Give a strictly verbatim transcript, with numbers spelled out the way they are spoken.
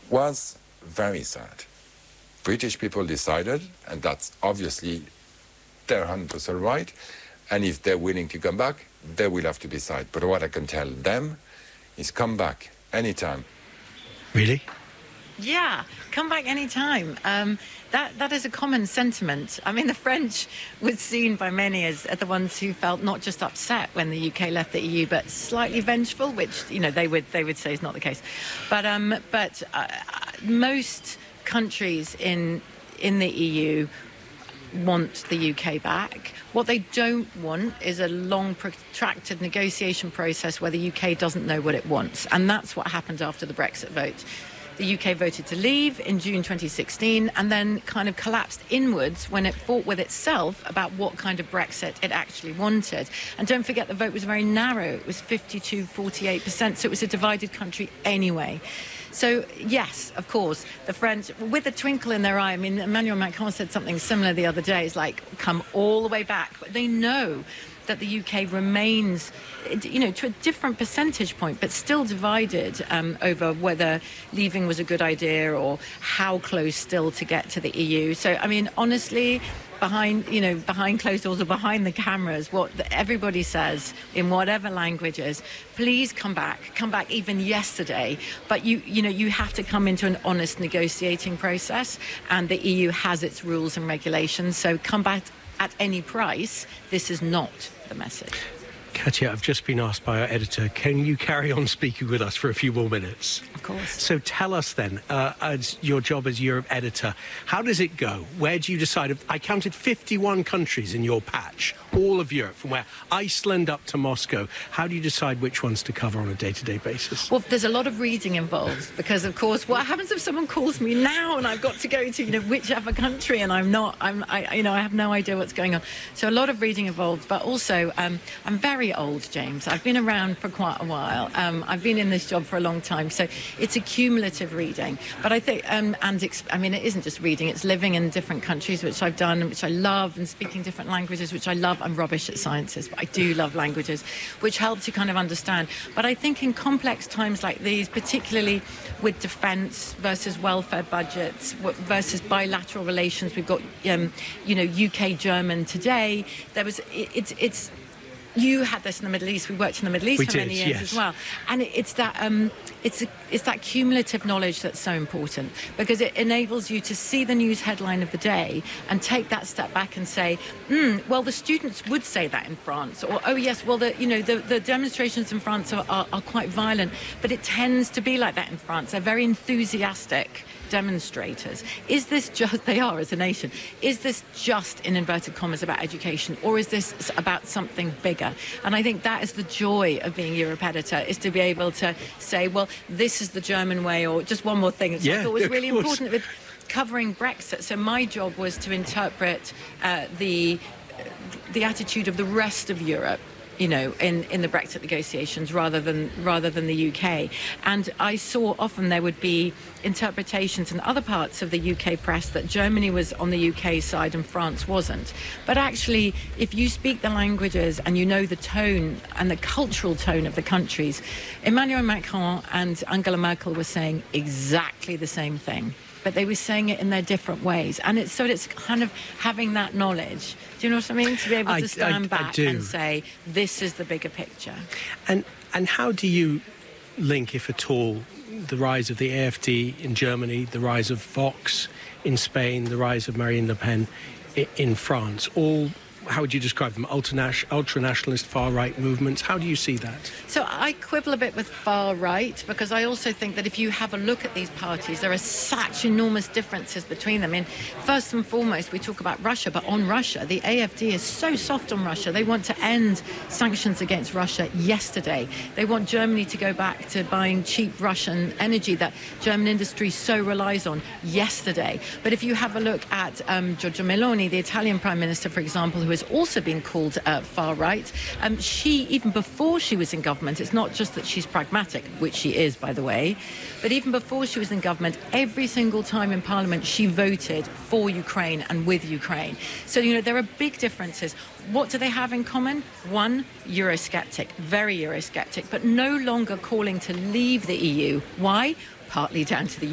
was very sad. British people decided, and that's obviously their one hundred percent right, and if they're willing to come back, they will have to decide. But what I can tell them is come back anytime. Really? Yeah, come back anytime. Um, that that is a common sentiment. I mean, the French was seen by many as, as the ones who felt not just upset when the U K left the E U, but slightly vengeful, which you know they would they would say is not the case. But um, but uh, most countries in in the E U want the U K back. What they don't want is a long, protracted negotiation process where the U K doesn't know what it wants, and that's what happened after the Brexit vote. The U K voted to leave in June twenty sixteen and then kind of collapsed inwards when it fought with itself about what kind of Brexit it actually wanted. And don't forget, the vote was very narrow. It was fifty-two forty-eight percent, so it was a divided country anyway. So, yes, of course, the French, with a twinkle in their eye, I mean, Emmanuel Macron said something similar the other day, it's like, come all the way back. But they know that the U K remains, you know, to a different percentage point, but still divided um, over whether leaving was a good idea or how close still to get to the E U. So, I mean, honestly, behind, you know, behind closed doors or behind the cameras, what everybody says in whatever languages, please come back, come back even yesterday. But, you, you know, you have to come into an honest negotiating process, and the E U has its rules and regulations. So come back at any price. This is not the message. Katya, I've just been asked by our editor, can you carry on speaking with us for a few more minutes? Of course. So tell us then, uh, as your job as Europe editor, how does it go? Where do you decide? I counted fifty-one countries in your patch, all of Europe, from where Iceland up to Moscow. How do you decide which ones to cover on a day-to-day basis? Well, there's a lot of reading involved because, of course, what happens if someone calls me now and I've got to go to, you know, whichever country and I'm not, I'm, I, you know, I have no idea what's going on. So a lot of reading involved, but also um, I'm very old, James. I've been around for quite a while. Um, I've been in this job for a long time, so it's a cumulative reading. But I think, um, and ex- I mean, it isn't just reading, it's living in different countries, which I've done, which I love, and speaking different languages, which I love. I'm rubbish at sciences, but I do love languages, which helps you kind of understand. But I think in complex times like these, particularly with defence versus welfare budgets versus bilateral relations, we've got, um, you know, U K-German today, there was, it, it's, it's, you had this in the Middle East. We worked in the Middle East we for did, many years yes. as well, and it, it's that um, it's a, it's that cumulative knowledge that's so important, because it enables you to see the news headline of the day and take that step back and say, mm, well, the students would say that in France, or oh yes, well, the you know the, the demonstrations in France are, are, are quite violent, but it tends to be like that in France. They're very enthusiastic demonstrators. Is this just, they are as a nation, is this just, in inverted commas, about education, or is this about something bigger? And I think that is the joy of being Europe editor, is to be able to say, well, this is the German way, or just one more thing, which yeah, I thought was really course. important with covering Brexit. So my job was to interpret uh, the the attitude of the rest of Europe, you know, in, in the Brexit negotiations rather than rather than the U K. And I saw often there would be interpretations in other parts of the U K press that Germany was on the U K side and France wasn't. But actually, if you speak the languages and you know the tone and the cultural tone of the countries, Emmanuel Macron and Angela Merkel were saying exactly the same thing, but they were saying it in their different ways. And it's so it's kind of having that knowledge. Do you know what I mean? To be able I, to stand I, back I and say, this is the bigger picture. And and how do you link, if at all, the rise of the A F D in Germany, the rise of Vox in Spain, the rise of Marine Le Pen in, in France, all, how would you describe them, ultranationalist, ultra-nationalist far-right movements? How do you see that? So I quibble a bit with far-right, because I also think that if you have a look at these parties, there are such enormous differences between them. I mean, first and foremost, we talk about Russia, but on Russia, the A F D is so soft on Russia. They want to end sanctions against Russia yesterday. They want Germany to go back to buying cheap Russian energy that German industry so relies on yesterday. But if you have a look at um, Giorgia Meloni, the Italian Prime Minister, for example, who has also been called uh, far-right. Um, she, even before she was in government, it's not just that she's pragmatic, which she is, by the way, but even before she was in government, every single time in Parliament, she voted for Ukraine and with Ukraine. So, you know, there are big differences. What do they have in common? One, Eurosceptic, very Eurosceptic, but no longer calling to leave the E U. Why? Partly down to the